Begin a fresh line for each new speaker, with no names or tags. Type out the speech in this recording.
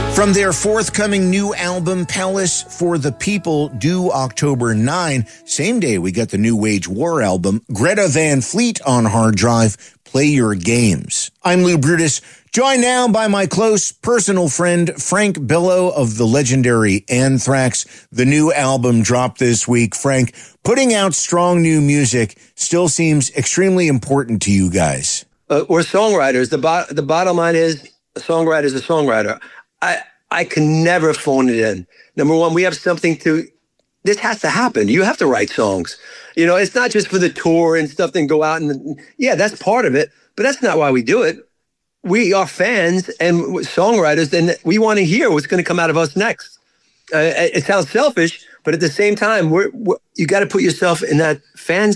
From their forthcoming new album, Palace for the People, due October 9, same day we got the new Wage War album, Greta Van Fleet on hard drive, Play Your Games. I'm Lou Brutus, joined now by my close personal friend, Frank Bello of the legendary Anthrax. The new album dropped this week. Frank, putting out strong new music still seems extremely important to you guys.
We're songwriters. The bottom line is a songwriter is a songwriter. I can never phone it in. Number one, we have something this has to happen. You have to write songs. You know, it's not just for the tour and stuff and go out yeah, that's part of it, but that's not why we do it. We are fans and songwriters, and we want to hear what's going to come out of us next. It sounds selfish, but at the same time, you got to put yourself in that fan's